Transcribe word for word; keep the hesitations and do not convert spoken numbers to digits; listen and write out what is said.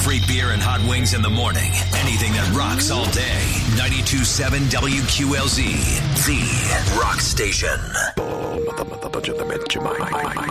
Free beer and hot wings in the morning. Anything that rocks all day. ninety-two point seven W Q L Z, the rock station.